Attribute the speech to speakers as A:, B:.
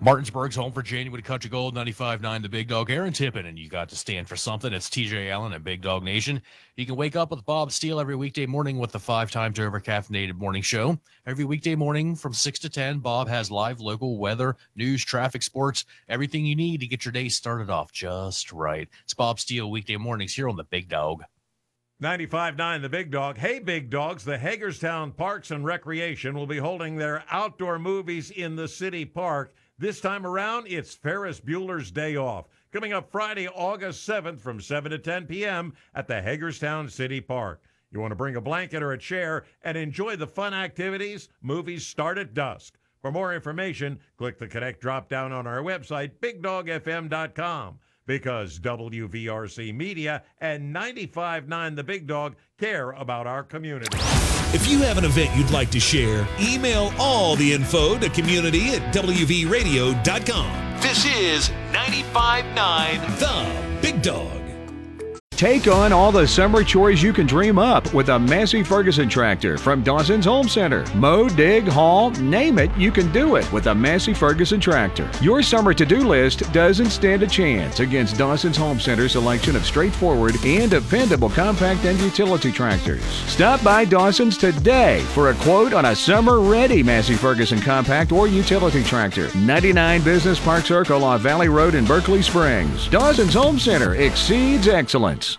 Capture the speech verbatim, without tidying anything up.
A: Martinsburg's home for January Country Gold, ninety-five point nine The Big Dog. Aaron Tippin, and you got to stand for something. It's T J Allen at Big Dog Nation. You can wake up with Bob Steele every weekday morning with the five times over caffeinated morning show. Every weekday morning from six to ten, Bob has live local weather, news, traffic, sports, everything you need to get your day started off just right. It's Bob Steele weekday mornings here on The Big Dog.
B: ninety-five point nine The Big Dog. Hey, Big Dogs, the Hagerstown Parks and Recreation will be holding their outdoor movies in the city park. This time around, it's Ferris Bueller's Day Off, coming up Friday, August seventh from seven to ten p.m. at the Hagerstown City Park. You want to bring a blanket or a chair and enjoy the fun activities? Movies start at dusk. For more information, click the Connect drop-down on our website, big dog f m dot com. Because W V R C Media and ninety-five point nine The Big Dog care about our community.
C: If you have an event you'd like to share, email all the info to community at w v radio dot com. This is ninety-five point nine The Big Dog.
D: Take on all the summer chores you can dream up with a Massey Ferguson tractor from Dawson's Home Center. Mow, dig, haul, name it, you can do it with a Massey Ferguson tractor. Your summer to-do list doesn't stand a chance against Dawson's Home Center's selection of straightforward and dependable compact and utility tractors. Stop by Dawson's today for a quote on a summer-ready Massey Ferguson compact or utility tractor. ninety-nine Business Park Circle off Valley Road in Berkeley Springs. Dawson's Home Center exceeds excellence.